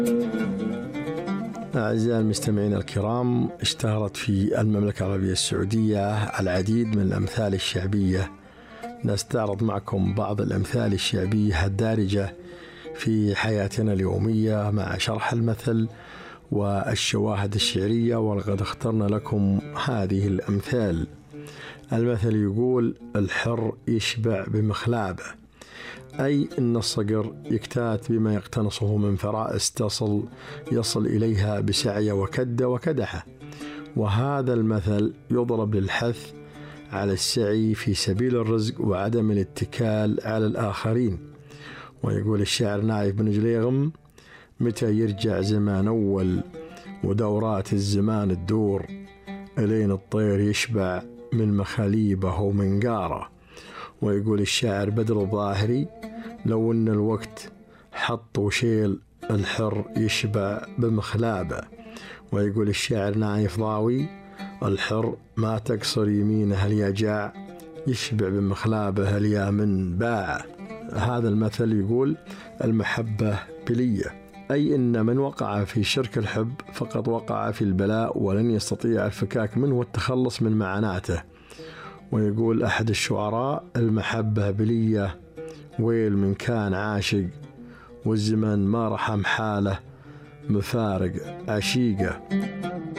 أعزائي المستمعين الكرام، اشتهرت في المملكة العربية السعودية العديد من الأمثال الشعبية. نستعرض معكم بعض الأمثال الشعبية الدارجة في حياتنا اليومية مع شرح المثل والشواهد الشعرية، ولقد اخترنا لكم هذه الأمثال. المثل يقول: الحر يشبع بمخلابه، أي أن الصقر يكتات بما يقتنصه من فرائس يصل إليها بسعي وكد وكدحه. وهذا المثل يضرب للحث على السعي في سبيل الرزق وعدم الاتكال على الآخرين. ويقول الشاعر نايف بن جليغم: متى يرجع زمان أول ودورات الزمان تدور، إلين الطير يشبع من مخاليبه ومن قاره. ويقول الشاعر بدر الظاهري: لو أن الوقت حط وشيل، الحر يشبع بمخلابه. ويقول الشاعر نايف ضاوي: الحر ما تقصر يمينه اليجاع، يشبع بمخلابه اليامن باع. هذا المثل يقول: المحبة بلية، أي أن من وقع في شرك الحب فقد وقع في البلاء ولن يستطيع الفكاك منه والتخلص من معاناته. ويقول أحد الشعراء: المحبة بلية، ويل من كان عاشق، والزمن ما رحم حاله، مفارق عشيقه.